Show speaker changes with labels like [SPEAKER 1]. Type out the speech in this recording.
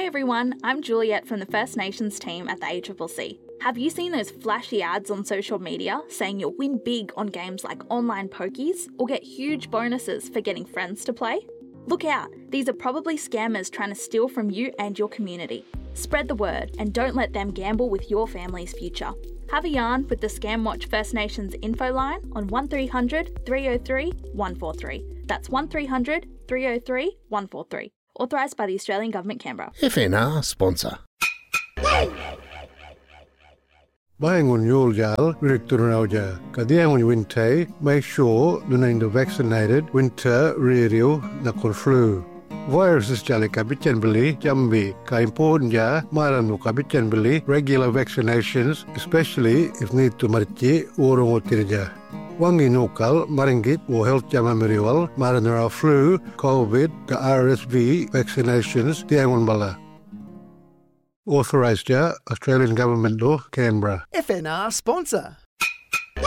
[SPEAKER 1] Hi everyone, I'm Juliet from the First Nations team at the ACCC. Have you seen those flashy ads on social media saying you'll win big on games like online pokies or get huge bonuses for getting friends to play? Look out, these are probably scammers trying to steal from you and your community. Spread the word and don't let them gamble with your family's future. Have a yarn with the Scamwatch First Nations info line on 1300 303 143. That's 1300 303 143. Authorised by the Australian Government, Canberra.
[SPEAKER 2] FNR sponsor.
[SPEAKER 3] Bayangun Yuljal, Director Rauja, Kadiangun Winte, make sure the vaccinated winter radio nakul flu. Viruses jali kabitan beli, jambi, ka important ja, maranu kabitan beli, regular vaccinations, especially if need to mariti urung otirja. Wangi nukal, maringit, or health jama meriwal, maranara flu, COVID, ka RSV vaccinations, diangun bala. Authorised ja, Australian Government law, Canberra.
[SPEAKER 4] FNR sponsor.